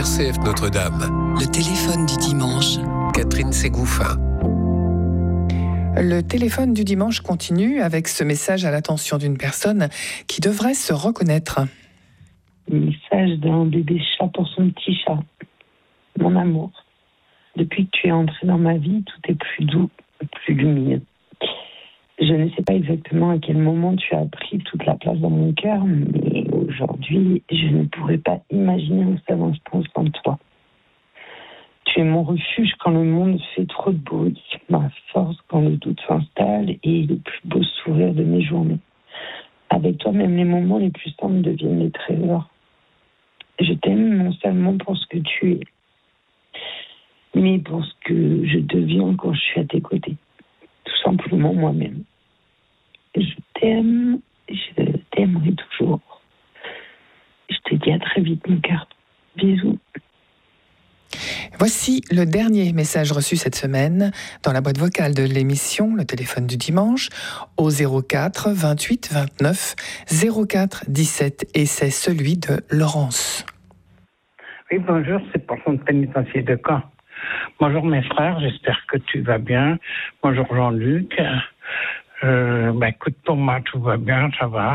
RCF Notre-Dame. Le téléphone du dimanche. Catherine Ségouffin. Le téléphone du dimanche continue avec ce message à l'attention d'une personne qui devrait se reconnaître. Le message d'un bébé chat pour son petit chat. Mon amour, depuis que tu es entré dans ma vie, tout est plus doux, plus lumineux. Je ne sais pas exactement à quel moment tu as pris toute la place dans mon cœur, mais aujourd'hui, je ne pourrais pas imaginer un seul instant sans toi. Tu es mon refuge quand le monde fait trop de bruit, ma force quand le doute s'installe et le plus beau sourire de mes journées. Avec toi, même les moments les plus simples deviennent des trésors. Je t'aime non seulement pour ce que tu es, mais pour ce que je deviens quand je suis à tes côtés. Tout simplement moi-même. Je t'aime, je t'aimerai toujours. Je te dis à très vite, mon cœur. Bisous. Voici le dernier message reçu cette semaine dans la boîte vocale de l'émission Le téléphone du dimanche au 04 28 29 04 17 et c'est celui de Laurence. Oui, bonjour, c'est pour son pénitencier de Caen. Bonjour mes frères, j'espère que tu vas bien. Bonjour Jean-Luc. Écoute, pour moi tout va bien, ça va.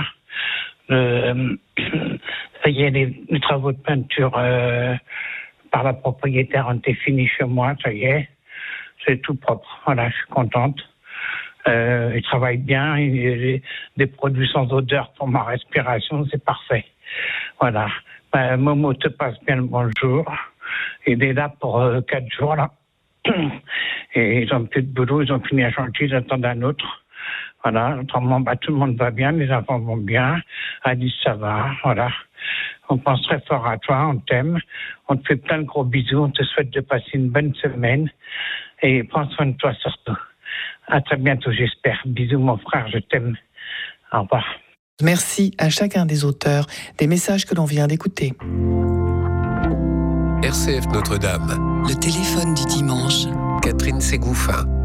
Ça y est, les travaux de peinture par la propriétaire ont été finis chez moi, ça y est. C'est tout propre, voilà, je suis contente. Il travaille bien, il a des produits sans odeur pour ma respiration, c'est parfait. Voilà. Momo te passe bien le bonjour. Il est là pour 4 jours, là. Et ils ont plus de boulot, ils ont fini un chantier, ils attendent un autre. Voilà, autrement, tout le monde va bien, les enfants vont bien. Alice, ça va, voilà. On pense très fort à toi, on t'aime. On te fait plein de gros bisous, on te souhaite de passer une bonne semaine. Et prends soin de toi surtout. À très bientôt, j'espère. Bisous, mon frère, je t'aime. Au revoir. Merci à chacun des auteurs des messages que l'on vient d'écouter. RCF Notre-Dame. Le téléphone du dimanche. Catherine Ségouffin.